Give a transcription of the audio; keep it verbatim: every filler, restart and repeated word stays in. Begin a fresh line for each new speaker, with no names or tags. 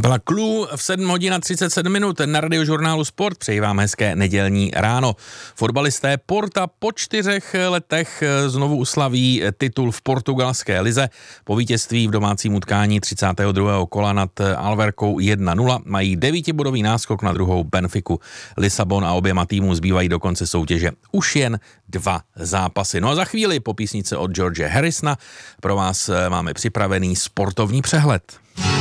Kapela Clue v sedm hodin a třicet sedm minut na Radiožurnálu Sport. Přeji vám hezké nedělní ráno. Fotbalisté Porta po čtyřech letech znovu uslaví titul v portugalské lize. Po vítězství v domácím utkání třicátého druhého kola nad Alverkou jedna nula mají devítibodový náskok na druhou Benfiku Lisabon a oběma týmům zbývají do konce soutěže už jen dva zápasy. No a za chvíli po písnice od George Harrisona pro vás máme připravený sportovní přehled.